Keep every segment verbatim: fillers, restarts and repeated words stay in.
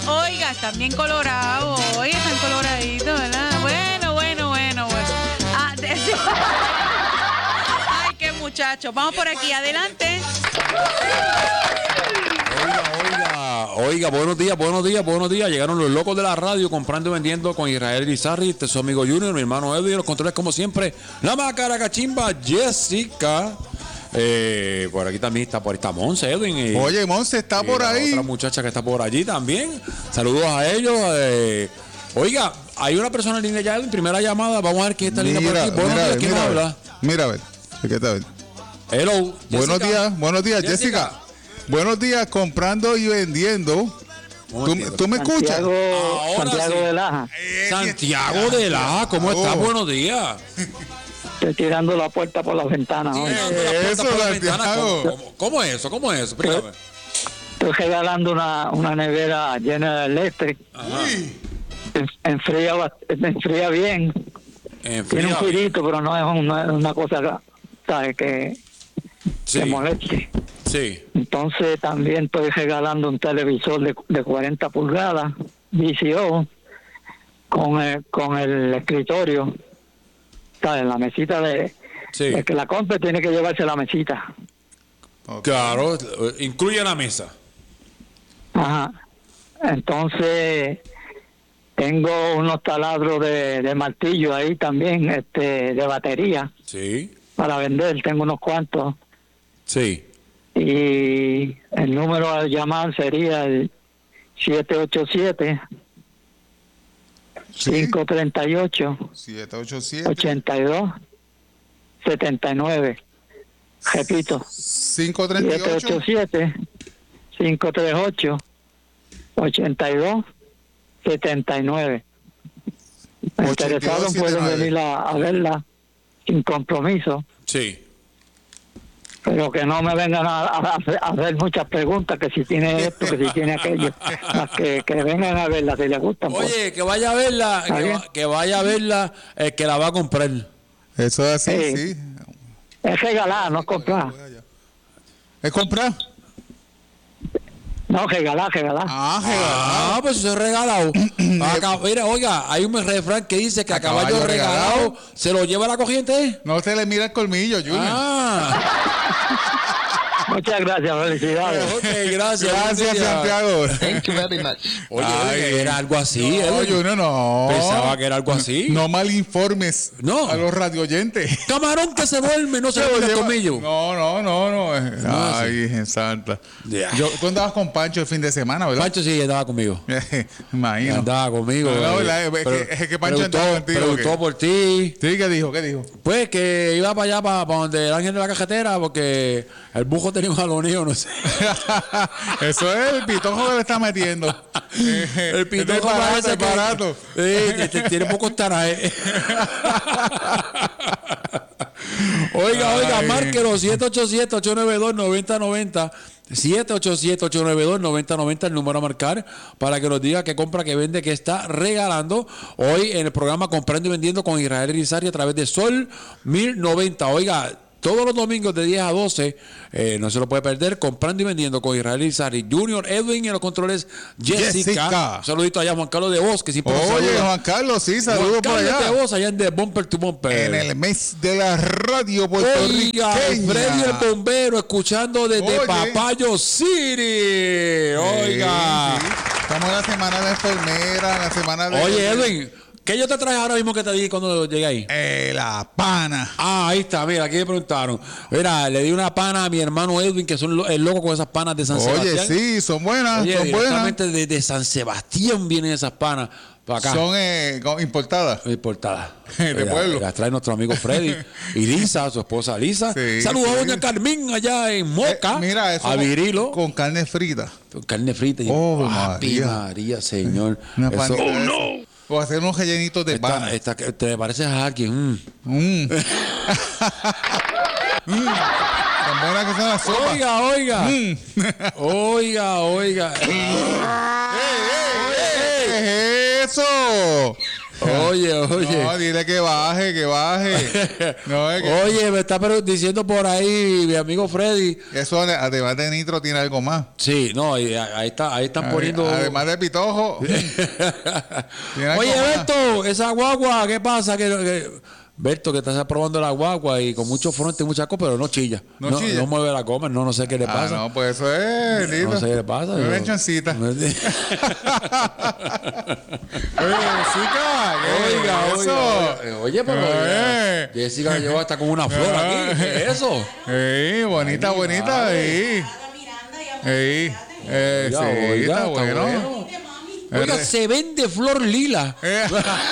Oiga, están bien colorados. Oiga, están coloraditos, ¿verdad? Bueno, bueno, bueno, bueno. Ah, de- Ay, qué muchachos. Vamos por aquí, adelante. Oiga, oiga, oiga, buenos días, buenos días, buenos días. Llegaron los locos de la radio comprando y vendiendo con Israel Irizarry, este es su amigo Junior, mi hermano Edwin, los controles como siempre, la macara cachimba Jessica. Eh, por aquí también está, por ahí está Monse, Edwin. Y, Oye, Monse está y por la ahí. otra muchacha que está por allí también. Saludos a ellos. Eh, oiga, hay una persona en línea ya, Edwin, primera llamada. Vamos a ver quién está en línea por aquí. Buenos mira, días, ¿quién mira, nos a ver. habla? Mira, a ver. ¿Qué tal? Hello. Buenos Jessica. días, buenos días, Jessica. Jessica. Buenos días, comprando y vendiendo. ¿Tú, tú me escuchas? Santiago, Ahora Santiago sí. de Laja. Santiago de Laja, ¿cómo Santiago. estás? Buenos días. Estoy tirando la puerta por las ventanas. ¿no? Tirando la puerta Eso, por la Santiago. ventana. ¿Cómo, cómo, cómo es eso? ¿Cómo es eso? Explícame. Estoy regalando una, una nevera llena de electric. En- Enfría, bast- enfría bien. En Tiene un frío. girito, pero no es, un- no es una cosa, ¿sabes? Que, Sí, que moleste. sí. Entonces también estoy regalando un televisor de, de cuarenta pulgadas, V C O, con el, con el escritorio. ¿Sabes? La mesita de... Sí. El que la compre tiene que llevarse la mesita. Ok. Claro, eh, incluye la mesa. Ajá. Entonces, tengo unos taladros de, de martillo ahí también, este, de batería, Sí, para vender. Tengo unos cuantos. sí. Y el número a llamar sería el siete ocho siete, Sí. cinco tres ocho, siete ocho siete, ocho dos siete nueve. Repito, cinco tres siete ocho. ocho siete, cinco tres ocho, ocho dos siete nueve. Interesados ochenta y dos setenta y pueden nueve. venir a, a verla sin compromiso, Sí. pero que no me vengan a, a- a hacer muchas preguntas, que si tiene esto, que si tiene aquello. Más que, que vengan a verla si les gustan. pues. Oye, que vaya a verla, ¿Está que, bien? va- que vaya a verla el que la va a comprar. Eso es así, Sí. sí. Es regalar, no comprar. ¿Es comprar? No, regalar, regalar. Ah, Ah, pues eso es regalado. Acá- mira, oiga, hay un refrán que dice que a, A caballo, caballo regalado, regalado se lo lleva la corriente. no se le mira el colmillo, Junior. Ah, Muchas gracias, felicidades. ok, gracias. Gracias, buen día. Santiago. Thank you very much. Oye, Ay. que era algo así, No, ¿eh? Junior, no. Pensaba que era algo así. No malinformes No. a los radioyentes. Camarón que se duerme, no se le Lleva- mira el colmillo. No, no, no, no. No, Ay, Virgen Santa. Ya. Yo, tú andabas con Pancho el fin de semana, ¿verdad? Pancho sí andaba conmigo. Imagino. Andaba conmigo. No, no, eh, la- es que- pero- es que Pancho preguntó, andaba contigo, preguntó ¿qué? por ti. Sí, ¿qué dijo? ¿Qué dijo? Pues que iba para allá, para, para donde el ángel de la cajetera, porque el bujo tenía un jaloneo, no sé. Eso es el pitojo que le está metiendo. El pitojo es barato, parece es que- barato. Sí, t- t- tiene pocos tarajes. Oiga, oiga, Ay. márquelo siete ocho siete, ocho nueve dos, nueve cero nueve cero. siete ocho siete, ocho nueve dos, nueve cero nueve cero, el número a marcar para que nos diga qué compra, qué vende, qué está regalando hoy en el programa Comprando y Vendiendo con Israel Irizarry a través de Sol mil noventa. Oiga, todos los domingos de diez a doce, eh, no se lo puede perder, Comprando y Vendiendo con Israel Irizarry, Junior, Edwin y en los controles Jessica. Jessica. Un saludito allá a Juan Carlos de Voz, que siempre nos Oye, saluda. Juan Carlos, sí, saludos Juan por Carlos allá. de Voz, allá en de Bumper to Bumper. En el mes de la radio Oiga, puertorriqueña. Freddy el bombero, escuchando desde Oye. Papayo City. Oiga. Sí, sí. Estamos en la semana de enfermera, en la semana de... Oye, Edwin, ¿qué yo te traje ahora mismo que te di cuando llegué ahí? Eh, la pana. Ah, ahí está, mira, aquí me preguntaron. Mira, le di una pana a mi hermano Edwin, que son lo- el loco con esas panas de San Oye, Sebastián. sí, son buenas, Oye, son buenas. directamente desde San Sebastián vienen esas panas para acá. Son eh, co- importadas. Importadas. De Mira, pueblo. Las trae nuestro amigo Freddy y Lisa, su esposa Lisa. Sí, Saludos a sí. doña Carmen allá en Moca. Eh, mira, eso a con- Virilo. Con carne frita. Carne frita. Y, Oh, Papi, María. María, señor. Una Eso- panita de eso. O hacer unos rellenitos de esta, pana. esta- te pareces a alguien. mm. Mm. Mm. Tan buenas que son las sopas. Oiga, oiga. Mm. Oiga, oiga. ¿Qué es eso? Oye, oye. No, dile que baje, que baje. No, es que Oye, me está pero- diciendo por ahí mi amigo Freddy. eso, además de nitro, tiene algo más. Sí, no, y ahí está, ahí están poniendo. Además de pitojo. tiene algo Oye, más. Berto, esa guagua, ¿qué pasa? Que, que- Berto, que está probando la guagua y con mucho fronte y muchas cosas, pero no chilla. No No, chilla. no mueve la goma, no, no sé qué le Ah, pasa. no, pues eso es lindo. No sé qué le pasa. Una yo- lechoncita. Oye, Jessica, ¿qué Oiga, es oiga, eso? oiga. Oye, pero Eh. Jessica lleva hasta con una flor aquí. ¿Qué es eso? Sí, bonita, Ay, bonita. ay. Sí. Sí. Eh, Oiga, sí, oiga, está está bueno. bueno. Oiga, Eh. se vende flor lila. Eh.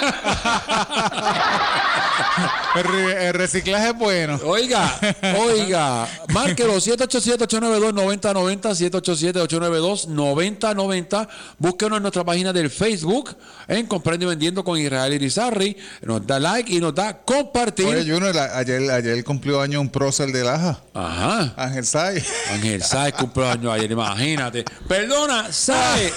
el, re- el reciclaje es bueno. Oiga, oiga, márquelo siete ocho siete, ocho nueve dos, nueve cero nueve cero, siete ocho siete, ocho nueve dos, nueve cero nueve cero. Búsquenos en nuestra página del Facebook en Comprendo y Vendiendo con Israel Irizarry. Nos da like y nos da compartir. Oye, Junior, la- ayer, ayer cumplió año un prócer de Laja, Ajá. Ángel Say. Ángel Sáez cumpleaños ayer, imagínate. Perdona, Sáez.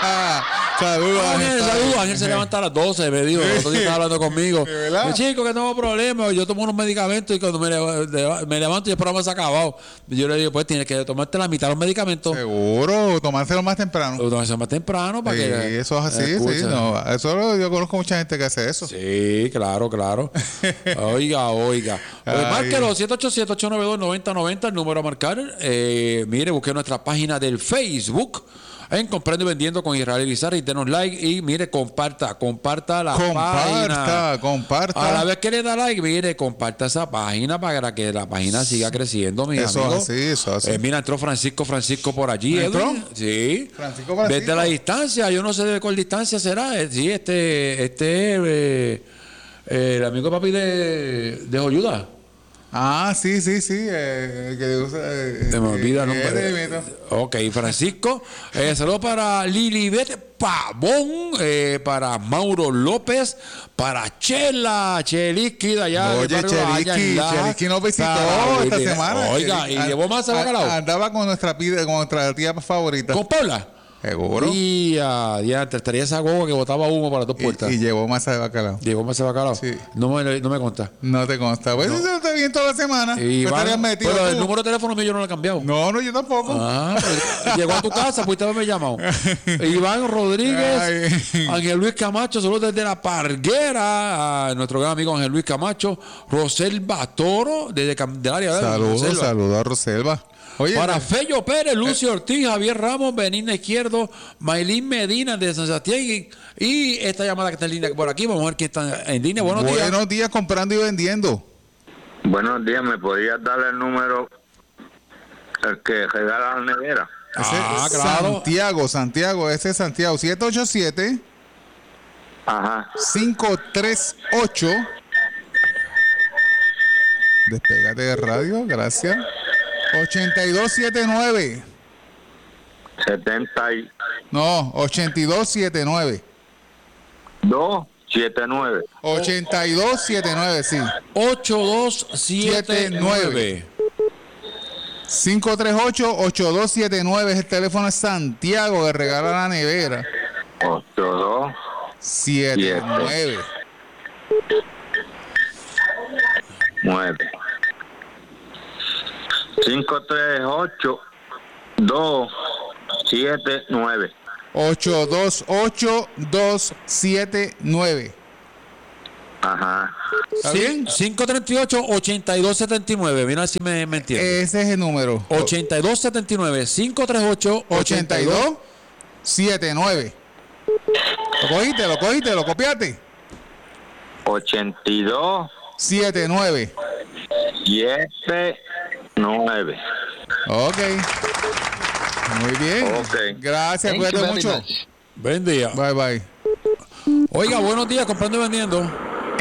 Saludos, Ángel, Say. saludos. Ángel se levanta a las doce, me dijo. El otro día estaba hablando conmigo. ¿De verdad? Yo, chico, que tengo problemas. Yo tomo unos medicamentos y cuando me, leva- me levanto y el programa se ha acabado. Yo le digo, pues tienes que tomarte la mitad de los medicamentos. Seguro, tomárselo más temprano. O tomarse más temprano para Sí, que. eso es así, sí. escucha. No, eso lo- yo conozco mucha gente que hace eso. Sí, claro, claro. Oiga, oiga. Pues Ay. márquelo, siete ocho siete, ocho nueve dos, nueve cero nueve cero, el número a marcar. Eh, mire, busque nuestra página del Facebook en Comprendo y Vendiendo con Israel Irizarry y denos like y mire, comparta, comparta la Comparta, página. comparta. A la vez que le da like, mire, comparta esa página para que la página siga creciendo, mis Eso amigos. así, eso así. Eh, mira, entró Francisco Francisco por allí. ¿Entró? Edwin. Sí. Francisco Francisco. Desde la distancia, yo no sé de cuál distancia será. Eh, Sí, este, este, eh, eh, el amigo papi de, de Joyuda. Ah, sí, sí, sí. Eh, que usa, eh, Se me eh, olvida el eh, nombre. eh, Ok, Francisco. Eh, saludos para Lilibet Pavón, eh, para Mauro López, para Chela, Cheliski de allá. del Oye, barrio Cheliski, Ayala. Cheliski nos visitó Claro, esta y- semana. Oiga, Cheliski. y llevó más a A- bacalao. Andaba con nuestra, pide- con nuestra tía favorita. ¿Con Paula? Seguro. Y a diantre, estaría esa guagua que botaba humo para dos puertas. Y, y llevó masa de bacalao. Llegó más ese bacalao. Sí. No me, no me consta. No te consta. Pues eso está bien toda la semana. Y ¿Te van- estarías metido pero el tú? número de teléfono mío yo no lo he cambiado. No, no, yo tampoco. Ah, pues, llegó a tu casa, fuiste a haberme llamado. Iván Rodríguez, Ay. Ángel Luis Camacho, saludos desde La Parguera, a nuestro gran amigo Ángel Luis Camacho, Roselva Toro, desde Candelaria. ¿verdad? Saludos, Roselva. saludos a Roselva. Oye, Para eh, Fello Pérez, Lucio Ortiz, Javier Ramos, Benigna Izquierdo, Maylin Medina de San Sebastián y, y esta llamada que está en línea por aquí, vamos a ver quién está en línea. Buenos días. buenos días comprando y vendiendo. Buenos días, ¿me podrías dar el número el que regala la nevera? Ese Ah, es claro. Santiago, Santiago, ese es Santiago. siete ocho siete, Ajá. cinco tres ocho. Despégate de radio, gracias. ochenta y dos setenta y nueve. setenta y No, ochenta y dos setenta y nueve. dos setenta y nueve. ochenta y dos setenta y nueve, sí. ocho dos siete nueve. cinco tres ocho, ocho dos siete nueve es el teléfono de Santiago que regala la nevera. ocho dos setenta y nueve. nueve. cinco tres ocho dos siete nueve. ocho dos ocho, dos siete nueve. Ajá. ¿Está bien? cinco tres ocho, ocho dos siete nueve. Mira si me, me entiendes. Ese es el número. ochenta y dos setenta y nueve, cinco tres ocho, ochenta y dos setenta y nueve. ¿Lo cogiste? ¿Lo cogiste? ¿Lo copiaste? ochenta y dos setenta y nueve. siete nueve. Ok. Muy bien. Ok. Gracias, cuídate mucho. Buen día. Bye, bye. Oiga, buenos días, comprando y vendiendo.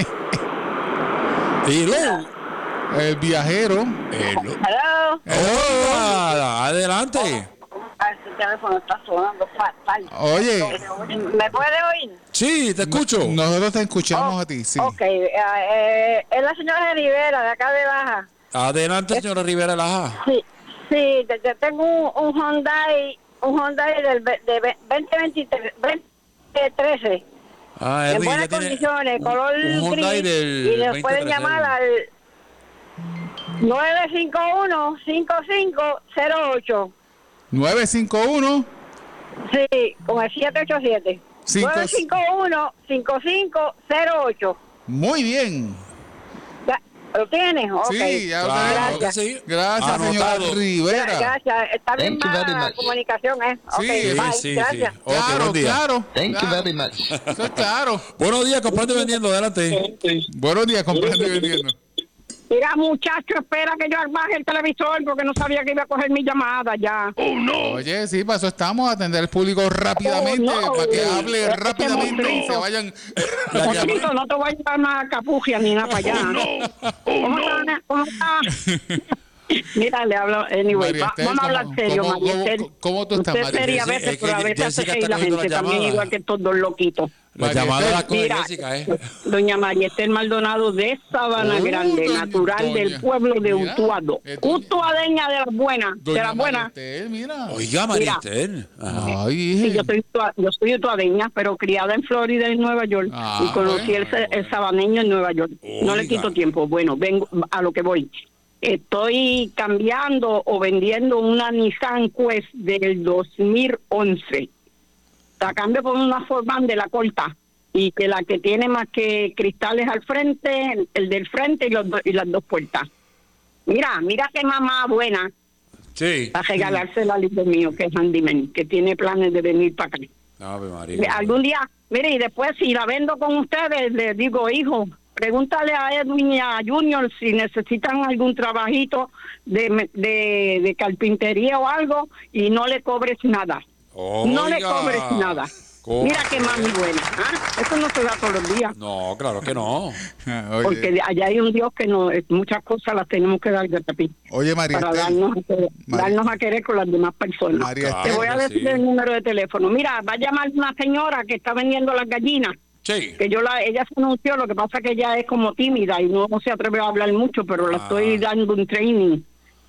Hello. El viajero. Hello. Hello. Hola, adelante. Ah, ese teléfono está sonando fatal. Oye, ¿Me puede oír? Sí, te escucho. nosotros te escuchamos a ti, sí. Ok, eh, eh, es la señora Rivera, de acá de Baja. Adelante, señora Rivera Laja. Sí, sí, de- de- tengo un, un Hyundai, un Hyundai del ve- de ve- veinte veintitrés, veinte trece. Ah, en Edwin, buenas ya tiene condiciones, color un Hyundai gris, del y nos veinte pueden trece. llamar al nueve cinco uno, cinco cinco cero ocho. nueve cinco uno. Sí, con el siete ocho siete. Cinco- nueve cinco uno, cinco cinco cero ocho. Muy bien. Ya, ¿lo tienes? Ok. Sí, ya lo Claro tenemos. que sí. Gracias, Anotado. señora Rivera. Gra- Gracias. Está bien Thank you very más much. comunicación, ¿eh? Ok, Sí, Sí, bye. sí, Gracias. sí. Ok, Claro, buen día. claro. Thank you claro. very much. Eso es claro. Buenos días, comprando y vendiendo. Adelante. Buenos días, comprando y vendiendo. Mira, muchacho, espera que yo baje el televisor porque no sabía que iba a coger mi llamada ya. Oye, sí, para eso estamos, a atender al público rápidamente, Oh, no. para que hable Este rápidamente y se monstruito. vayan. La Monstruito, no te voy a llevar más a Capugia ni nada para allá. ¿Cómo está? ¿Cómo está? Mira, le hablo, anyway, María va- Esther, vamos a hablar ¿cómo- serio, cómo- María cómo- Esther. cómo tú estás, Usted María seria a Esther? veces, Es que pero a veces hace Jessica reír está la cogiendo gente la también, llamada. igual que estos dos loquitos. La María llamada Esther, la coge Mira, Jessica, ¿eh? doña María Esther Maldonado de Sabana Oh, Grande, doña- natural doña- del pueblo de mira, Utuado. es doña- Utuadeña de las buenas, de Doña las María buenas. Esther, mira. Oiga, María Mira. Esther. Ajá. Ay, Sí, dije. yo soy, utua- yo soy utuadeña, pero criada en Florida y en Nueva York. Ah, y conocí bueno. el, el sabaneño en Nueva York. No le Oiga. quito tiempo. Bueno, vengo a lo que voy. Estoy cambiando o vendiendo una Nissan Quest del dos mil once. La cambio por una Forman de la corta. Y que la que tiene más que cristales al frente, el, el del frente y, los do- y las dos puertas. Mira, mira qué mamá buena Sí. para regalársela al hijo mío, que es handyman, que tiene planes de venir para acá. Ave María. Algún día, mire, y después si la vendo con ustedes, les digo, hijo, pregúntale a Edwin y a Junior si necesitan algún trabajito de, de, de carpintería o algo y no le cobres nada. No le Oiga. cobres nada. ¿Cómo? Mira qué mami buena. ¿Ah? Eso no se da todos los días. No, claro que no. Oye, Porque allá hay un Dios que no, muchas cosas las tenemos que dar gratis oye, María para Esther. darnos a, querer, María- darnos a querer con las demás personas. María Te Esther. voy a Claro que decir sí. el número de teléfono. Mira, va a llamar una señora que está vendiendo las gallinas. Sí. Que yo la, ella se anunció, lo que pasa que ella es como tímida y no, no se atreve a hablar mucho, pero la Ah. estoy dando un training.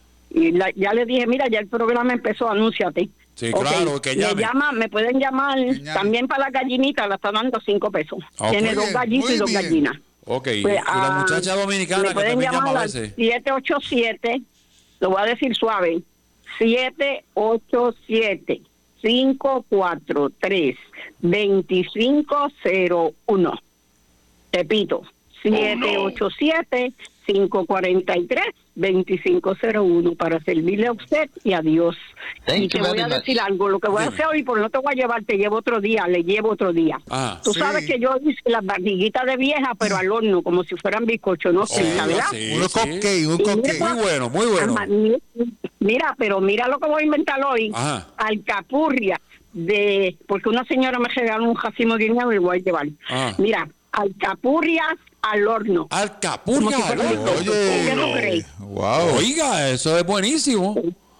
Y la- ya le dije, mira, ya el programa empezó, anúnciate. Sí, Ok, claro, que me llame. llama, me pueden llamar llame. también para las gallinitas, la está dando cinco pesos. Ok. Tiene Muy dos bien, gallitos muy y dos bien. gallinas. Ok. Pues, y la ah, muchacha dominicana me que pueden también llama llamar a al veces. siete ocho siete, lo voy a decir suave, siete ocho siete, cinco cuatro tres, dos cinco cero uno. Repito, siete ocho siete, cinco cuatro tres, dos cinco cero uno para servirle a usted y a Dios. Thank Y te you voy very a much. decir algo, lo que voy a hacer hoy, porque no te voy a llevar, te llevo otro día, le llevo otro día. Ah. Tú Sí. sabes que yo hice las barriguitas de vieja, pero al horno, como si fueran bizcocho, no sé, Oiga, ¿verdad? sí, Unos sí. cupcakes, un Y mira, cupcake. Muy bueno, muy bueno. Ama- mi- Mira, pero mira lo que voy a inventar hoy. Ajá. Alcapurria de, porque una señora me regaló un racimo de guineo y lo voy a llevar. Ah. Mira, alcapurrias al horno. Como si Alcapurria. fuera un bizcocho. ¿Qué tú Oye, crees? wow. Oiga, eso es buenísimo.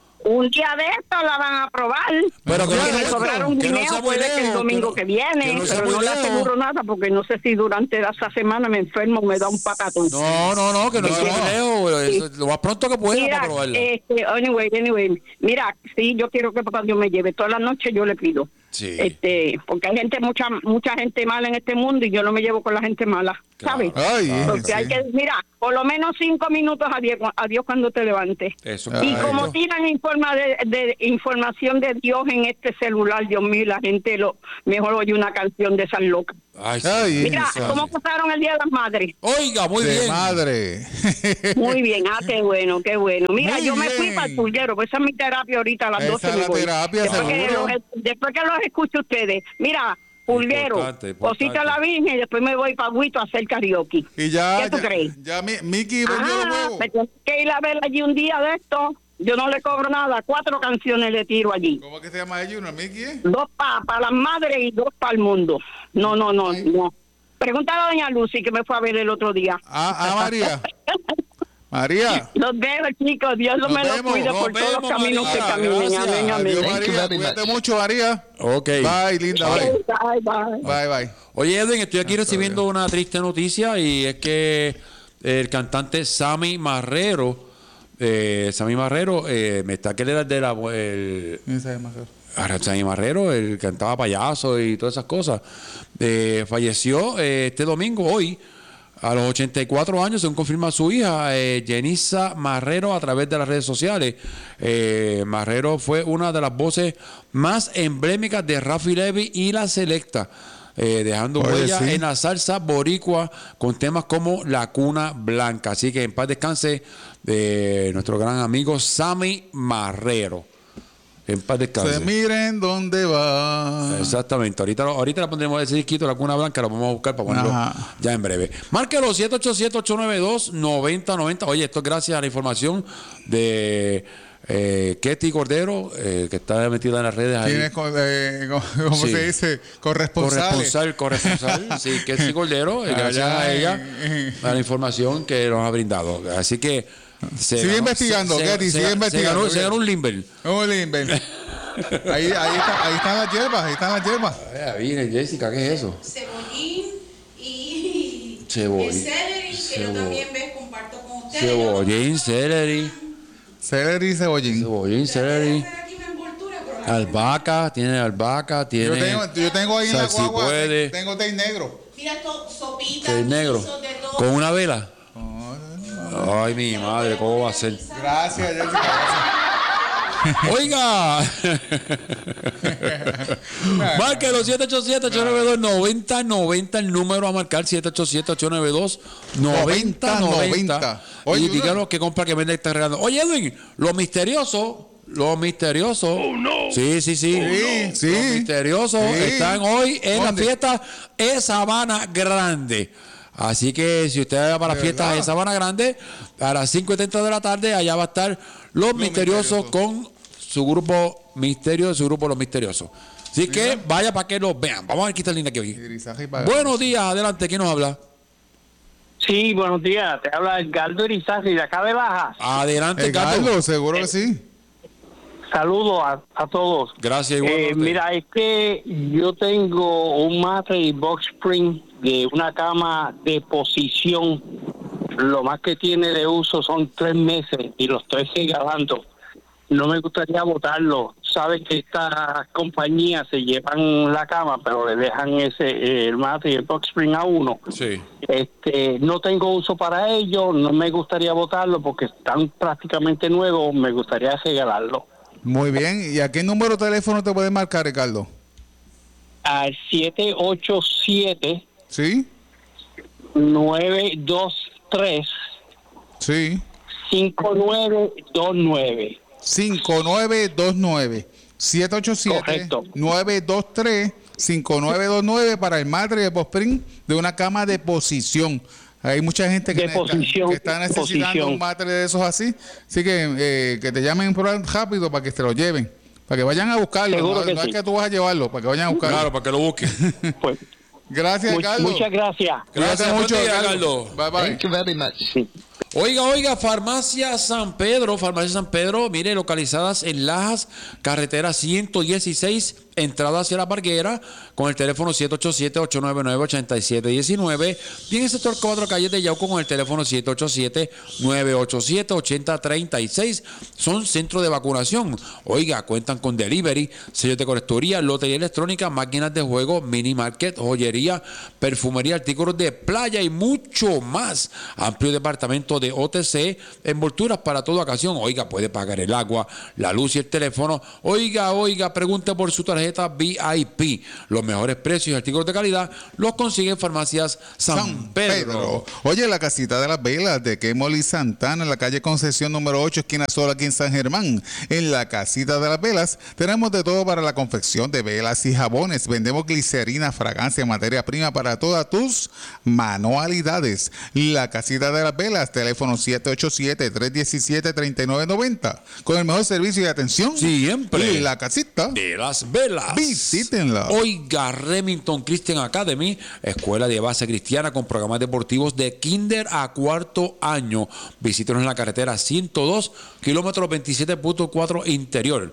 Un día de esto la van a probar. Pero porque que no- me sobraron que no guineo, sea muy puede que el lejos, domingo que que, no- viene, que no sea pero muy no le lejos. aseguro nada porque no sé si durante esa semana me enfermo, me da un patatón. No, no, no, que no, No, sea muy no. lejos. Eso, lo más pronto que pueda Mira, para probarla. este, anyway, anyway, mira, sí, yo quiero que papá Dios me lleve toda la noche, yo le pido. Sí. Este, porque hay gente, mucha mucha gente mala en este mundo y yo no me llevo con la gente mala, ¿sabes? Ay, Porque sí. hay que, mira, por lo menos cinco minutos a Dios, a Dios cuando te levantes. Eso. Y Ay, como Dios. tiran informa de, de información de Dios en este celular, Dios mío, la gente lo mejor oye una canción de esas locas. Ay, sí. Ay, Mira, Eso. ¿cómo pasaron el Día de las Madres? Oiga, muy de bien. madre. Muy bien, ah, qué bueno, qué bueno. Mira, Muy yo me fui bien. para el pulguero, pues esa es mi terapia ahorita a las Esa doce es me la voy. terapia, después que, seguro. los, después que los escucho ustedes. Mira, pulguero, Importante, importante. cosita a la Virgen y después me voy para Agüito a hacer karaoke. Y ya, ¿Qué tú ya, crees? ya mi- Mickey vendió los Ah, huevos. me tengo que ir a ver allí un día de esto. Yo no le cobro nada, cuatro canciones le tiro allí. ¿Cómo que se llama ella? ¿Una Mickey? eh? Dos para las madres y dos para el mundo. No, no, no, no. Pregúntale a doña Lucy que me fue a ver el otro día. Ah, ah, María. María. Los veo, chicos. Dios Nos me los vemos, cuide nos por todos los vemos, caminos María. que caminen. Gracias. Amén, amén. Adiós, Thank you María. very Cuídate much. mucho, María. Ok. Bye, linda. Bye. Bye, bye. Bye, bye. Oye, Edwin, estoy aquí Ah, recibiendo una triste noticia y es que el cantante Sammy Marrero, eh, Sammy Marrero, eh, me está que él era de la, el, ¿Quién sabe más? Araceli Marrero, el que cantaba payaso y todas esas cosas. Eh, falleció eh, este domingo, hoy, a los ochenta y cuatro años, según confirma su hija, eh, Jenisa Marrero, a través de las redes sociales. Eh, Marrero fue una de las voces más emblemáticas de Rafi Levy y La Selecta, eh, dejando Oye, huella sí. en la salsa boricua con temas como La Cuna Blanca. Así que en paz descanse de nuestro gran amigo Sammy Marrero. En paz descanse. Se miren dónde va. Exactamente. Ahorita, ahorita le pondremos ese disquito, La Cuna Blanca, lo vamos a buscar para ponerlo Ajá. ya en breve. Márquelo siete ocho siete, ocho nueve dos, nueve cero nueve cero. Oye, esto es gracias a la información de eh, Ketty Cordero, eh, que está metida en las redes ahí. ¿Quién es, co- eh, co- ¿cómo Sí. se dice? Corresponsal. Corresponsal, corresponsal, sí, Ketty Cordero, eh, gracias Allá a en- ella, en- a la información que nos ha brindado. Así que se Sigue investigando, Ketty, sigue se investigando. ganó, se ganó un Limber. Un limber. Ahí, ahí, está- ahí están las hierbas, ahí están las hierbas. Ay, mire, Jessica, ¿qué es eso? Cebollín y Cebollín. el celery, que Cebo- yo también ves, comparto con ustedes. Cebollín, celery, Celery y cebollín. cebollín, celery. Hacer aquí una envoltura, pero la- Albahaca, tiene albahaca, Yo tiene tengo, yo tengo ahí en la sal si guagua, puede. tengo té negro. Mira, to- sopita, té negro, guisos, de todo. con una vela. Ay, mi madre, ¿cómo va a ser? Gracias, Jessica. Gracias. Oiga, márquelo siete ocho siete, ocho nueve dos, nueve cero nueve cero, el número a marcar siete ocho siete, ocho nueve dos, nueve cero nueve cero. Oye, Y díganos qué compra, que vende, está regalando. Oye, Edwin, lo misterioso, lo misterioso. Oh, no. Sí, sí, sí. Sí, sí. Los misteriosos Sí. están hoy en ¿Dónde? la fiesta en Sabana Grande. Así que si usted va para las ¿De fiestas verdad? en Sabana Grande, a las cinco y treinta de la tarde, allá va a estar Los Misteriosos Misteriosos. con su grupo Misterio, su grupo Los Misteriosos. Así que vaya para que los vean. Vamos a ver qué está linda aquí hoy. Irizaje y pagano. Buenos días, adelante, ¿quién nos habla? Sí, buenos días. Te habla Edgardo Irizazi de acá de Lajas. Adelante, Eh, Carlos. Carlos, seguro que sí. Saludos a, a todos. Gracias, igual. Eh, mira, es que yo tengo un matre y box spring de una cama de posición. Lo más que tiene de uso son tres meses y lo estoy regalando. No me gustaría botarlo. Sabes que estas compañías se llevan la cama, pero le dejan ese eh, el matre y el box spring a uno. Sí. Este, no tengo uso para ello. No me gustaría botarlo porque están prácticamente nuevos. Me gustaría regalarlo. Muy bien. ¿Y a qué número de teléfono te puedes marcar, Ricardo? Al siete ocho siete, ¿Sí? nueve dos tres, Sí. cinco nueve dos nueve. cinco nueve dos nueve. siete ocho siete, Correcto. nueve dos tres, cinco nueve dos nueve para el matre de Postspring de una cama de posición. Hay mucha gente que, De necesita- posición, que está necesitando posición. un matre de esos así. Así que eh, que te llamen por ahí rápido para que te lo lleven. Para que vayan a buscarlo. Seguro No, que no sí. es que tú vas a llevarlo, para que vayan a buscarlo. Claro, para que lo busquen. Pues, Gracias, mu- Carlos. muchas gracias. Gracias, Cuídate buen día, Carlos. Carlos. Bye bye. Thank you very much. Sí. Oiga, oiga, Farmacia San Pedro, Farmacia San Pedro, mire, localizadas en Lajas, carretera ciento dieciséis, entrada hacia la Parguera, con el teléfono siete ocho siete, ocho nueve nueve, ocho siete uno nueve, y en el sector cuatro calles de Yauco con el teléfono siete ocho siete, nueve ocho siete, ocho cero tres seis. Son centros de vacunación. Oiga, cuentan con delivery, sellos de colecturía, lotería electrónica, máquinas de juego, mini market, joyería, perfumería, artículos de playa y mucho más. Amplio departamento de O T C, envolturas para toda ocasión. Oiga, puede pagar el agua, la luz y el teléfono. Oiga, oiga, pregunte por su tarjeta V I P. Los mejores precios y artículos de calidad los consigue en Farmacias San, San Pedro. Pedro. Oye, la casita de las velas de Kemoli Santana, en la calle Concesión número ocho, esquina Sol, aquí en San Germán. En la casita de las velas tenemos de todo para la confección de velas y jabones. Vendemos glicerina, fragancia, materia prima para todas tus manualidades. La casita de las velas, teléfono siete ocho siete, tres uno siete, tres nueve nueve cero. Con el mejor servicio y atención. Siempre. Y la casita. De las velas. Visítenla. Oiga, Remington Christian Academy, escuela de base cristiana con programas deportivos de kinder a cuarto año. Visítenos en la carretera ciento dos, kilómetro veintisiete punto cuatro interior.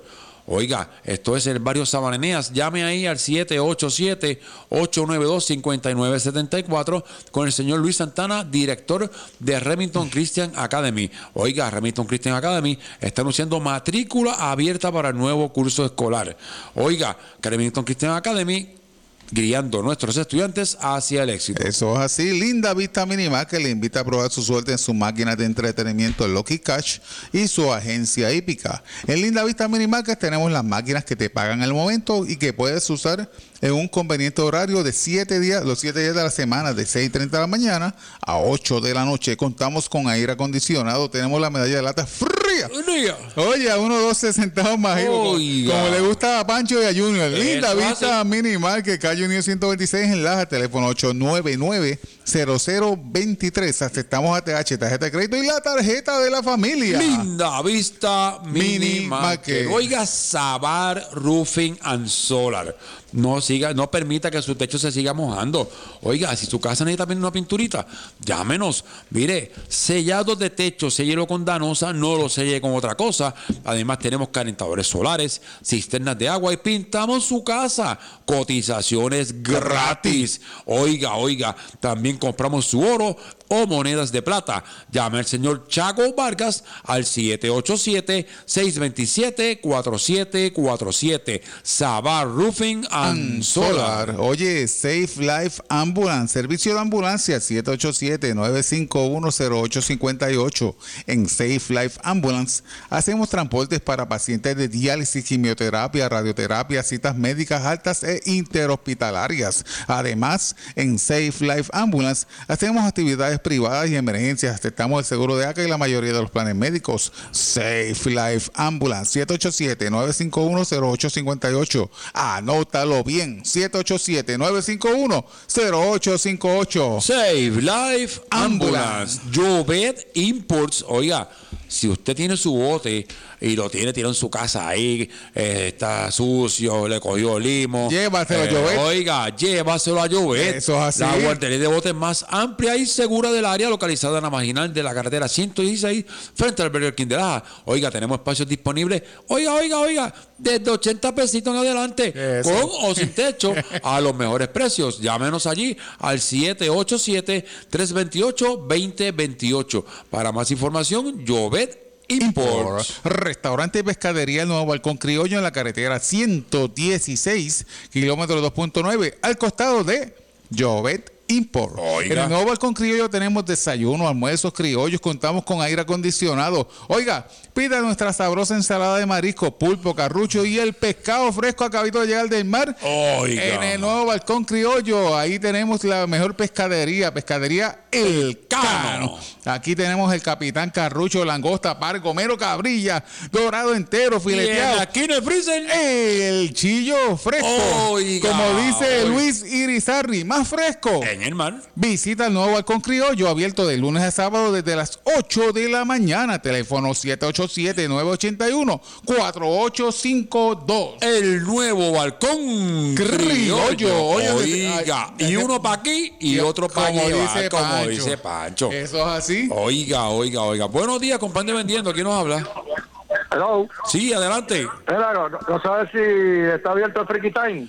Oiga, esto es el barrio Sabaneas. Llame ahí al siete ocho siete, ocho nueve dos, cinco nueve siete cuatro con el señor Luis Santana, director de Remington Christian Academy. Oiga, Remington Christian Academy está anunciando matrícula abierta para el nuevo curso escolar. Oiga, Remington Christian Academy, guiando a nuestros estudiantes hacia el éxito. Eso es así. Linda Vista Minimal, que le invita a probar su suerte en su máquina de entretenimiento Lucky Cash y su agencia hípica. En Linda Vista Minimal que tenemos las máquinas que te pagan al momento y que puedes usar en un conveniente horario de siete días, los siete días de la semana, de seis y treinta de la mañana a ocho de la noche. Contamos con aire acondicionado, tenemos la medalla de lata fría. Oye, a uno doce centavos más, como, como le gusta a Pancho y a Junior. Linda Vista Minimal, que calle Unión ciento veintiséis en Laja, teléfono ocho nueve nueve, cero cero dos tres. Aceptamos A T H, tarjeta de crédito y la tarjeta de la familia. Linda Vista Mini, Mini Market. Market. Oiga, Sabar Roofing and Solar. No siga, no permita que su techo se siga mojando. Oiga, si su casa necesita una pinturita, llámenos. Mire, sellados de techo, séllelo con Danosa, no lo selle con otra cosa. Además, tenemos calentadores solares, cisternas de agua y pintamos su casa. Cotizaciones gratis. Oiga, oiga, también compramos su oro o monedas de plata. Llame al señor Chaco Vargas al siete ocho siete, seis dos siete, cuatro siete cuatro siete. Sabar Roofing and Solar. Oye, Safe Life Ambulance, servicio de ambulancia siete ocho siete, nueve cinco uno, cero ocho cinco ocho. En Safe Life Ambulance hacemos transportes para pacientes de diálisis, quimioterapia, radioterapia, citas médicas altas e interhospitalarias. Además, en Safe Life Ambulance hacemos actividades privadas y emergencias. Aceptamos el seguro de A C A y la mayoría de los planes médicos. Safe Life Ambulance siete ocho siete, nueve cinco uno, cero ocho cinco ocho. Anótalo bien, siete ocho siete, nueve cinco uno, cero ocho cinco ocho. Save Life Ambulance. Jovet Imports. Oiga, si usted tiene su bote y lo tiene tirado en su casa ahí, eh, está sucio, le cogió limo. Llévaselo a eh, Jovet. Oiga, llévaselo a Jovet. Eso es así. La guardería de botes más amplia y segura del área, localizada en la marginal de la carretera ciento dieciséis, frente al Burger King de Laja. Oiga, tenemos espacios disponibles. Oiga, oiga, oiga, desde ochenta pesitos en adelante, Eso. con o sin techo, a los mejores precios. Llámenos allí al siete ocho siete, tres dos ocho, dos cero dos ocho. Para más información, Jovet Imports. Restaurante y pescadería El Nuevo Balcón Criollo en la carretera ciento dieciséis, kilómetro dos punto nueve, al costado de Jovet Import. Oiga. En el Nuevo Balcón Criollo tenemos desayuno, almuerzos criollos, contamos con aire acondicionado. Oiga, pida nuestra sabrosa ensalada de marisco, pulpo, carrucho y el pescado fresco acabado de llegar del mar. Oiga. En el Nuevo Balcón Criollo, ahí tenemos la mejor pescadería, pescadería El Cano. Aquí tenemos el capitán carrucho, langosta, par, gomero, cabrilla, dorado entero, fileteado. Y aquí en el freezer, El chillo fresco. Oiga. Como dice Oiga. Luis Irizarry, más fresco. en el mar. Visita el Nuevo Balcón Criollo, abierto de lunes a sábado desde las ocho de la mañana. Teléfono siete ocho siete, nueve ocho uno, cuatro ocho cinco dos. El Nuevo Balcón Criollo. Oiga, Oiga, y uno para aquí y otro para como allá, dice como Pancho. dice Pancho. Eso es así. Oiga, oiga, oiga. Buenos días, compadre vendiendo. ¿Quién nos habla? Hello. Sí, adelante. Mira, no, no sabes si está abierto el Freaky Time.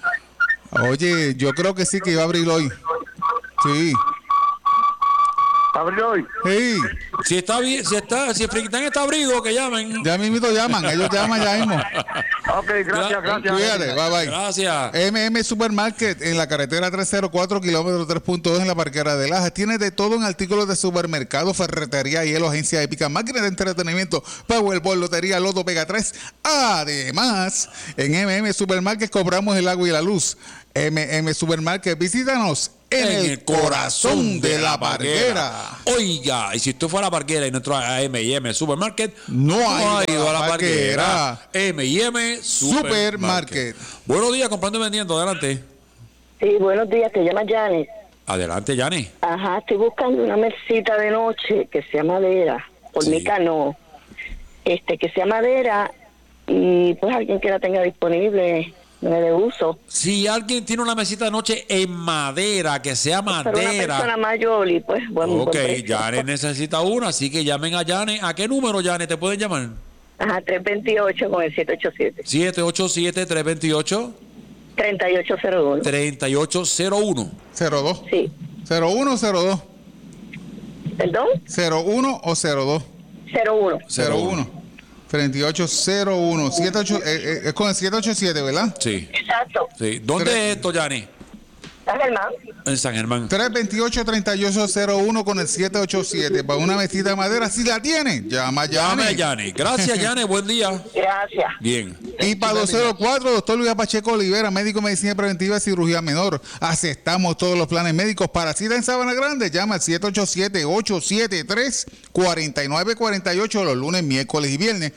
Oye, yo creo que sí que iba a abrir hoy. Sí. ¿Abrió hoy? Sí. Si está bien, si está, si el Friquitán está abrido, que llamen. Ya mismito llaman, ellos llaman ya mismo. Ok, gracias, gracias. Cuídate, bye bye. Gracias. M M Supermarket en la carretera trescientos cuatro, kilómetro tres punto dos en la parquera de Lajas. Tiene de todo en artículos de supermercado, ferretería, hielo, agencia épica, máquinas de entretenimiento, Powerball, lotería, Loto, Pega tres. Además, en M M Supermarket cobramos el agua y la luz. M M Supermarket, visítanos en, en el corazón de la parquera. Oiga, y si usted fue a la parquera y no entró a M y M Supermarket, no ha ido, ido a la parquera. parquera. M y M Supermarket. Supermarket. Buenos días, comprando y vendiendo. Adelante. Sí, buenos días. Te llama Janet. Adelante, Yani. Ajá, estoy buscando una mesita de noche que sea madera. Formica Sí. no. Este, que sea madera y pues alguien que la tenga disponible, no de uso. Si alguien tiene una mesita de noche en madera, que sea Pero una madera. persona mayor y pues buen, Ok, buen precio. Yane necesita una, así que llamen a Yane. ¿A qué número, Yane, te pueden llamar? Ajá, tres veintiocho con el siete ocho siete. siete ocho siete, tres dos ocho, treinta y ocho cero uno. treinta y ocho cero uno. cero dos. Sí. cero uno o cero dos. ¿Perdón? cero uno o cero dos. cero uno. cero uno. treinta y ocho cero uno. siete ocho, eh, eh, es con el siete ocho siete, ¿verdad? Sí. Exacto. Sí. ¿Dónde Tres- es esto, Yanni? San Germán. En San Germán. tres dos ocho, treinta y ocho cero uno con el siete ocho siete. Para una mesita de madera, si la tiene, llama a Llame a Yanni. Yanni. Gracias, Yanni. Buen día. Gracias. Bien. Y para dos cero cuatro, doctor Luis Pacheco Olivera, médico de medicina preventiva y cirugía menor. Aceptamos todos los planes médicos. Para cita en Sabana Grande, llama al siete ocho siete, ocho siete tres, cuatro nueve cuatro ocho los lunes, miércoles y viernes.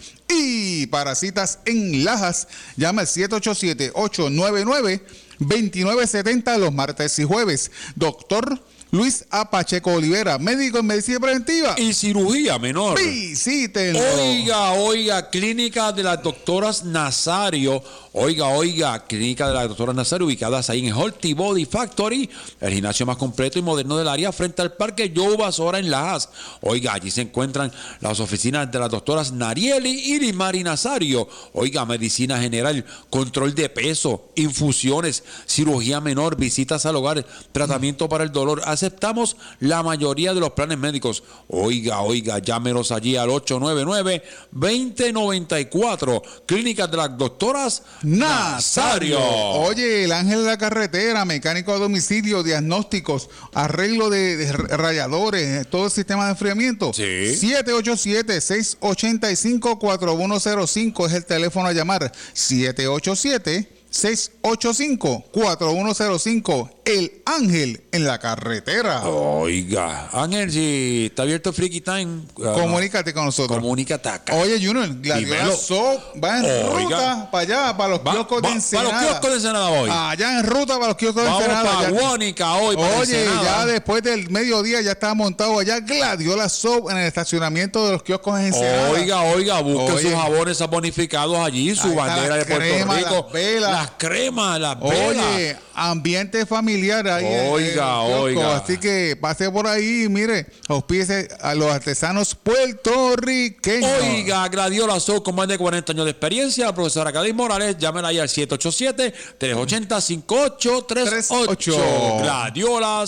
Y para citas en Lajas, llama al siete ocho siete, ocho nueve nueve, dos nueve siete cero los martes y jueves. Doctor Luis A. Pacheco Olivera, médico en medicina preventiva. Y cirugía menor. Visítenlo. Oiga, oiga, clínica de las doctoras Nazario. Oiga, oiga, clínica de las doctoras Nazario, ubicadas ahí en Holty Body Factory, el gimnasio más completo y moderno del área, frente al parque Joe Basora en Lajas. Oiga, allí se encuentran las oficinas de las doctoras Narieli y Irimari Nazario. Oiga, medicina general, control de peso, infusiones, cirugía menor, visitas al hogar, tratamiento para el dolor. Aceptamos la mayoría de los planes médicos. Oiga, oiga, llámenos allí al ocho nueve nueve, dos cero nueve cuatro. Clínicas de las doctoras Nazario. Oye, el ángel de la carretera, mecánico a domicilio, diagnósticos, arreglo de, de rayadores, todo el sistema de enfriamiento. Sí. siete ocho siete, seis ocho cinco, cuatro uno cero cinco es el teléfono a llamar. siete ocho siete, seis ocho cinco, cuatro uno cero cinco. El ángel en la carretera. Oiga, Ángel, si está abierto Freaky Time, uh, Comunícate con nosotros. comunícate acá. Oye, Junior, Gladiola Dímelo. Soap va en Oiga. ruta para allá, para los Va- kioscos de va- Ensenada. para los kioscos de Ensenada hoy. Allá en ruta para los kioscos de Vamos Ensenada. para ya- Guánica hoy, para Oye, Ensenada. ya después del mediodía ya está montado allá Gladiola Soap en el estacionamiento de los kioscos de Ensenada. Oiga, oiga, busque Oye. sus jabones sabonificados allí, su Ahí está bandera la de Puerto crema, Rico, las velas. las cremas, las velas. Oye, ambiente familiar ahí. en- en Oiga, el kiosco. oiga. Así que pase por ahí y mire, auspíese a los artesanos puertorriqueños. Oiga, Gladiola Soap con más de cuarenta años de experiencia, la profesora Cádiz Morales, llámenla ahí al siete ocho siete, tres ocho cero, cinco ocho tres ocho. Gladiola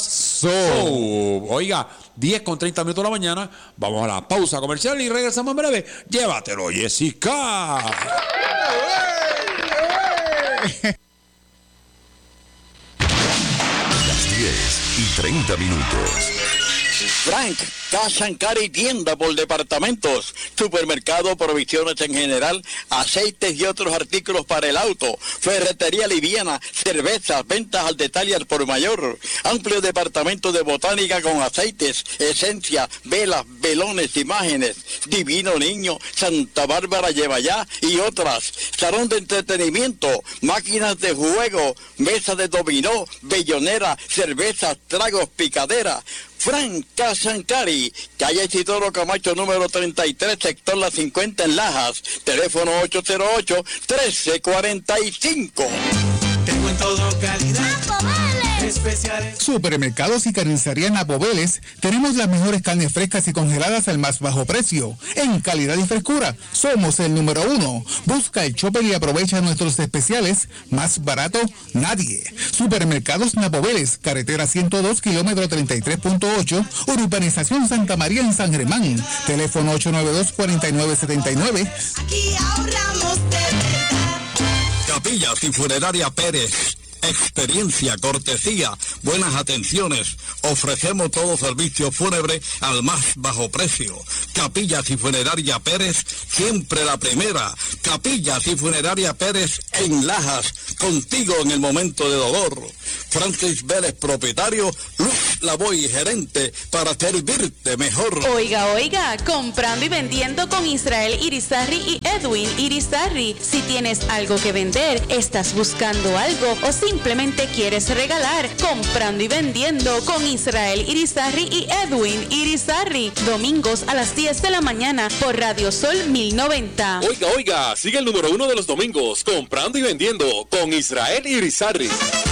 Soap. Oiga, diez con treinta minutos de la mañana, vamos a la pausa comercial y regresamos en breve. Llévatelo, Jessica. diez y treinta minutos. Frank, Cash and Carry, tienda por departamentos, supermercado, provisiones en general, aceites y otros artículos para el auto, ferretería liviana, cervezas, ventas al detalle al por mayor, amplio departamento de botánica con aceites, esencia, velas, velones, imágenes, Divino Niño, Santa Bárbara lleva ya y otras, salón de entretenimiento, máquinas de juego, mesa de dominó, bellonera, cervezas, tragos, picadera. Frank Casancari, calle Isidoro Camacho número treinta y tres, sector La cincuenta en Lajas, teléfono ocho cero ocho, trece cuarenta y cinco. Tengo en todo calidad. Especiales. Supermercados y carnicería Napo Vélez, tenemos las mejores carnes frescas y congeladas al más bajo precio. En calidad y frescura, somos el número uno. Busca el shopper y aprovecha nuestros especiales. Más barato, nadie. Supermercados Napo Vélez, carretera ciento dos, kilómetro treinta y tres punto ocho, urbanización Santa María en San Germán. Teléfono ocho nueve dos, cuatro nueve siete nueve. Aquí ahorramos de verdad. Capillas y Funeraria Pérez. Experiencia, cortesía, buenas atenciones. Ofrecemos todo servicio fúnebre al más bajo precio. Capillas y Funeraria Pérez, siempre la primera. Capillas y Funeraria Pérez en Lajas, contigo en el momento de dolor. Francis Vélez, propietario, Luz Lavoy, gerente, para servirte mejor. Oiga, oiga, comprando y vendiendo con Israel Irizarry y Edwin Irizarry. Si tienes algo que vender, estás buscando algo o simplemente quieres regalar, comprando y vendiendo con Israel Irizarry y Edwin Irizarry. Domingos a las diez de la mañana por Radio Sol mil noventa. Oiga, oiga, sigue el número uno de los domingos, comprando y vendiendo con Israel Irizarry.